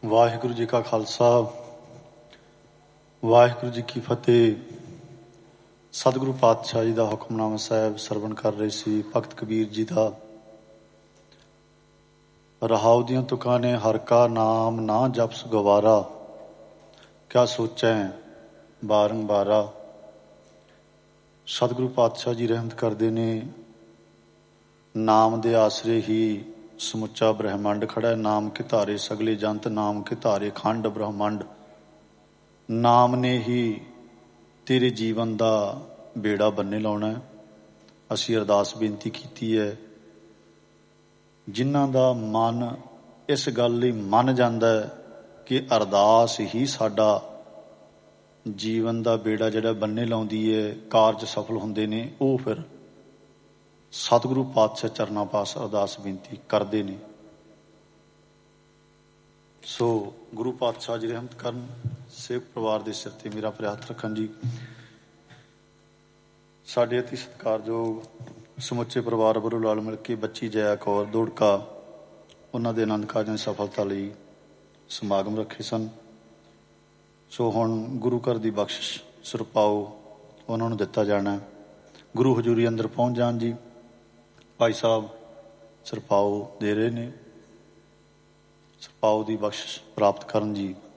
ਵਾਹਿਗੁਰੂ ਜੀ ਕਾ ਖਾਲਸਾ ਵਾਹਿਗੁਰੂ ਜੀ ਕੀ ਫਤਿਹ। ਸਤਿਗੁਰੂ ਪਾਤਸ਼ਾਹ ਜੀ ਦਾ ਹੁਕਮਨਾਮਾ ਸਾਹਿਬ ਸਰਵਣ ਕਰ ਰਹੇ ਸੀ। ਭਗਤ ਕਬੀਰ ਜੀ ਦਾ ਰਹਾਉ ਦੀਆਂ ਤੁਕਾਂ ਨੇ ਹਰ ਕਾ ਨਾਮ ਨਾ ਜਪਸ ਗਵਾਰਾ, ਕਿਆ ਸੋਚੈ ਬਾਰੰਬਾਰਾ। ਸਤਿਗੁਰੂ ਪਾਤਸ਼ਾਹ ਜੀ ਰਹਿਮਤ ਕਰਦੇ ਨੇ, ਨਾਮ ਦੇ ਆਸਰੇ ਹੀ ਸਮੁੱਚਾ ਬ੍ਰਹਿਮੰਡ ਖੜਾ। ਨਾਮ ਕੇ ਧਾਰੇ ਸਗਲੇ ਜੰਤ, ਨਾਮ ਕੇ ਧਾਰੇ ਖੰਡ ਬ੍ਰਹਮੰਡ। ਨਾਮ ਨੇ ਹੀ ਤੇਰੇ ਜੀਵਨ ਦਾ ਬੇੜਾ ਬੰਨੇ ਲਾਉਣਾ। ਅਸੀਂ ਅਰਦਾਸ ਬੇਨਤੀ ਕੀਤੀ ਹੈ, ਜਿਨ੍ਹਾਂ ਦਾ ਮਨ ਇਸ ਗੱਲ ਲਈ ਮੰਨ ਜਾਂਦਾ ਕਿ ਅਰਦਾਸ ਹੀ ਸਾਡਾ ਜੀਵਨ ਦਾ ਬੇੜਾ ਜਿਹੜਾ ਬੰਨੇ ਲਾਉਂਦੀ ਹੈ, ਕਾਰਜ ਸਫਲ ਹੁੰਦੇ ਨੇ, ਉਹ ਫਿਰ ਸਤਿਗੁਰੂ ਪਾਤਸ਼ਾਹ ਚਰਨਾਂ ਪਾਸ ਅਰਦਾਸ ਬੇਨਤੀ ਕਰਦੇ ਨੇ। ਸੋ ਗੁਰੂ ਪਾਤਸ਼ਾਹ ਜੀ ਰਹਿਮਤ ਕਰਨ, ਸੇਵਕ ਪਰਿਵਾਰ ਦੇ ਸਿਰ ਤੇ ਮੇਰਾ ਭਰਾ ਹੱਥ ਰੱਖਣ ਜੀ। ਸਾਡੇ ਅਤੀ ਸਤਿਕਾਰਯੋਗ ਸਮੁੱਚੇ ਪਰਿਵਾਰ ਵੱਲੋਂ ਨਾਲ ਮਿਲ ਕੇ ਬੱਚੀ ਜया ਕੌਰ ਦੌੜਕਾ ਉਹਨਾਂ ਦੇ ਆਨੰਦ ਕਾਰਜਾਂ ਦੀ ਸਫਲਤਾ ਲਈ ਸਮਾਗਮ ਰੱਖੇ ਸਨ। ਸੋ ਹੁਣ ਗੁਰੂ ਘਰ ਦੀ ਬਖਸ਼ਿਸ਼ ਸਿਰਪਾਓ ਉਹਨਾਂ ਨੂੰ ਦਿੱਤਾ ਜਾਣਾ। ਗੁਰੂ ਹਜ਼ੂਰੀ ਅੰਦਰ ਪਹੁੰਚ ਜਾਣ ਜੀ। ਭਾਈ ਸਾਹਿਬ ਸਿਰਪਾਓ ਦੇ ਰਹੇ ਨੇ, ਸਿਰਪਾਓ ਦੀ ਬਖਸ਼ਿਸ਼ ਪ੍ਰਾਪਤ ਕਰਨ ਜੀ।